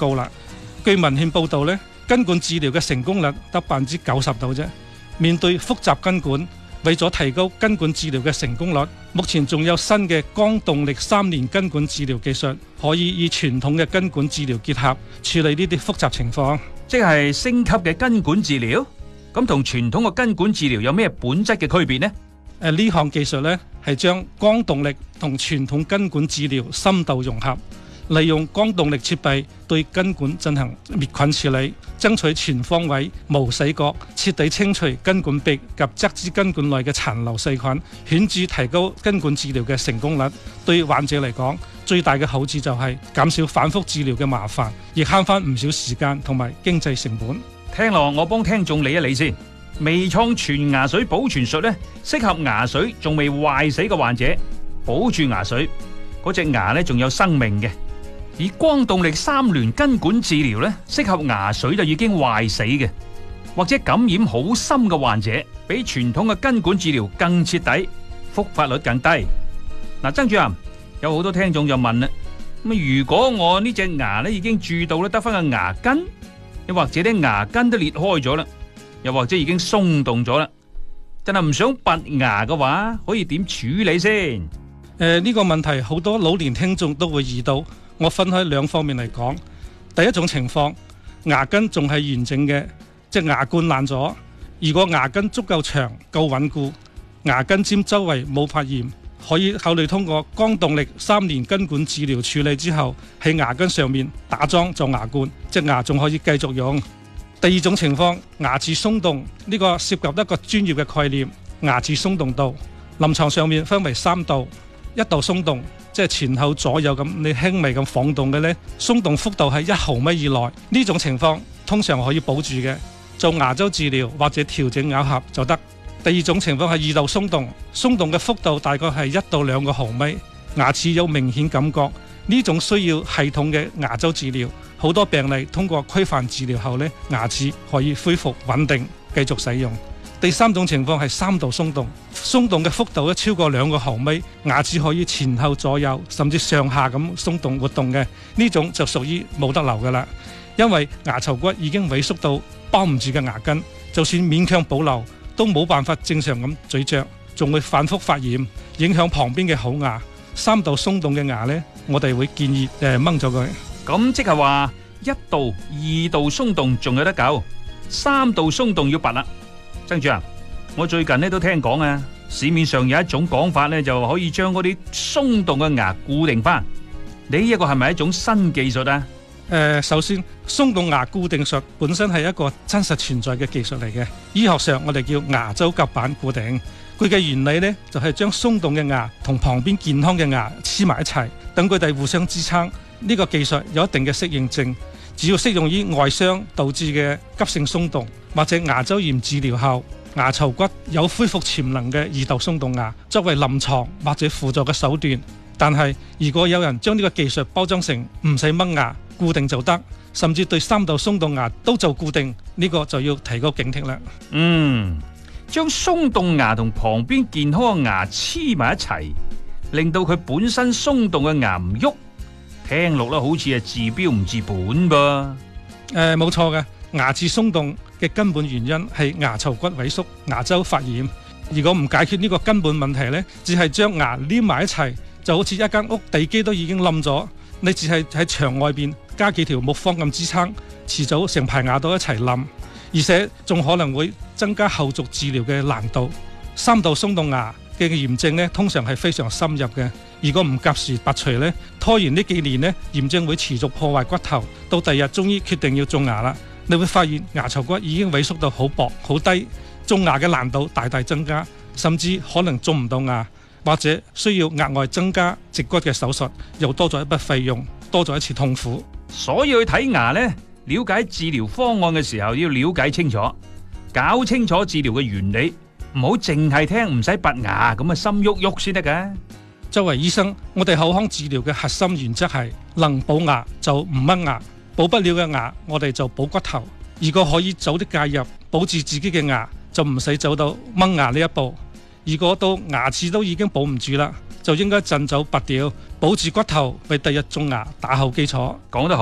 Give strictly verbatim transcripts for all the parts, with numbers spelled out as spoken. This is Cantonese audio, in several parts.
高啦。據文獻報道呢，根管治療嘅成功率得百分之九十度啫。面對複雜根管，為咗提高根管治療嘅成功率，目前仲有新嘅光動力三聯根管治療技術，可以與傳統嘅根管治療結合，處理呢啲複雜情況。 即係升級嘅根管治療，咁同傳統嘅根管治療有咩本質嘅區別呢？ 誒，呢項技術呢係將光動力同傳統根管治療深度融合，利用光動力設備對根管進行滅菌處理，爭取全方位無死角，徹底清除根管壁及側支根管內嘅殘留細菌，顯著提高根管治療嘅成功率。對患者嚟講，最大嘅好處就係減少反覆治療嘅麻煩，亦慳翻唔少時間同埋經濟成本。 聽落我幫聽眾理一理先。微創全牙髓保存術呢，適合牙髓仲未壞死嘅患者，保住牙髓，嗰隻牙呢仲有生命嘅。而光動力三聯根管治療呢，適合牙髓就已經壞死嘅，或者感染好深嘅患者，比傳統嘅根管治療更徹底，復發率更低。嗱，曾主任，有好多聽眾就問啦，咁如果我呢隻牙呢已經蛀到咧得翻個牙根，又或者啲牙根都裂開咗啦，又或者已經鬆動咗啦，真係唔想拔牙嘅話，可以點處理先？誒、 呃，呢、這個問題好多老年聽眾都會遇到，我分開兩方面嚟講。第一種情況，牙根仲係完整嘅，即係牙冠爛咗。如果牙根足夠長、夠穩固，牙根尖周圍冇發炎，可以考慮通過光動力三聯根管治療處理之後，喺牙根上面打樁做牙冠，隻牙仲可以繼續用。第二種情況，牙齒鬆動，呢、這個涉及一個專業嘅概念，牙齒鬆動度。臨床上面分為三度，一度鬆動，即係前後左右咁，你輕微咁晃動嘅呢，鬆動幅度係一毫米以內，呢種情況通常可以保住嘅，做牙周治療或者調整咬合就得。第二種情況係二度鬆動，鬆動嘅幅度大概係一到兩個毫米，牙齒有明顯感覺，呢種需要系統嘅牙周治療。好多病例通過規範治療後呢，牙齒可以恢復穩定，繼續使用。第三種情況係三度鬆動，鬆動嘅幅度咧超過兩個毫米，牙齒可以前後左右甚至上下咁鬆動活動嘅，呢種就屬於冇得留噶啦。因為牙槽骨已經萎縮到包唔住嘅牙根，就算勉強保留都冇辦法正常咁咀嚼，仲會反覆發炎，影響旁邊嘅好牙。三度鬆動嘅牙呢，我哋會建議誒掹咗佢。 咁即係話一度、二度鬆動仲有得救，三度鬆動要拔啦。曾主任，我最近咧都聽講啊，市面上有一種講法咧，就可以將嗰啲鬆動嘅牙固定翻。呢一個係咪一種新技術啊？ 誒、呃，首先鬆動牙固定術本身係一個真實存在嘅技術嚟嘅，醫學上我哋叫牙周夾板固定。佢嘅原理呢，就係將鬆動嘅牙同旁邊健康嘅牙黐埋一齊，等佢哋互相支撐。呢個技術有一定嘅適應症，只要適用於外傷導致嘅急性鬆動，或者牙周炎治療後牙槽骨有恢復潛能嘅二度鬆動牙，作為臨床或者輔助嘅手段。但係如果有人將呢個技術包裝成唔使掹牙固定就得，甚至對三度鬆動牙都做固定，呢個就要提高警惕啦。 嗯，將鬆動牙同旁邊健康嘅牙黐埋一齊，令到佢本身鬆動嘅牙唔喐，聽落咧好似係治標唔治本噃。 誒，冇錯嘅，牙齒鬆動嘅根本原因係牙槽骨萎縮、牙周發炎。如果唔解決呢個根本問題呢，只係將牙黏埋一齊，就好似一間屋地基都已經冧咗，你只係喺牆外邊加幾條木方咁支撐，遲早成排牙都一齊冧，而且仲可能會增加後續治療嘅難度。三度鬆動牙嘅炎症呢，通常係非常深入嘅。如果唔及時拔除呢，拖延呢幾年呢，炎症會持續破壞骨頭，到第日終於決定要種牙啦，你會發現牙槽骨已經萎縮到好薄好低，種牙嘅難度大大增加，甚至可能種唔到牙，或者需要額外增加植骨嘅手術，又多咗一筆費用，多咗一次痛苦。 所以去睇牙呢，了解治療方案嘅時候要了解清楚，搞清楚治療嘅原理，唔好淨係聽唔使拔牙咁啊，心喐喐先得㗎。 作為醫生，我哋口腔治療嘅核心原則係能補牙就唔掹牙，補不了嘅牙我哋就補骨頭。如果可以早啲介入，保住自己嘅牙，就唔使走到掹牙呢一步。如果到牙齒都已經保唔住啦，就應該盡早拔掉，保住骨頭，為第日種牙打好基礎。 講得好，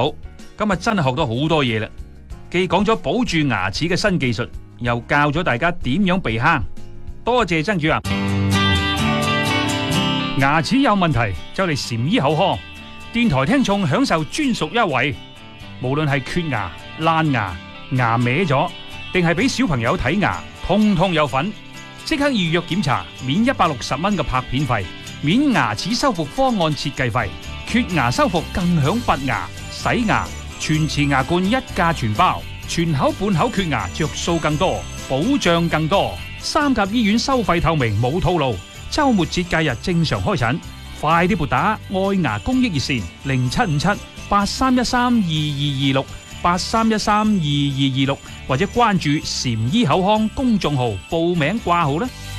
今日真係學到好多嘢啦，既講咗保住牙齒嘅新技術，又教咗大家點樣避坑。多謝曾主任。牙齒有問題就嚟禪醫口腔，電台聽眾享受專屬優惠，無論係缺牙、爛牙、牙歪咗，定係俾小朋友睇牙，通通有份。即刻預約檢查，免一百六十蚊嘅拍片費，免牙齒修復方案設計費，缺牙修復更享拔牙、洗牙、全瓷牙冠一價全包，全口半口缺牙着數更多，保障更多。三甲醫院收費透明，冇套路，周末節假日正常開診，快啲撥打愛牙公益熱線零七五七八三一三二二二六八三一三二二二六，或者關注禪醫口腔公眾號報名掛號啦。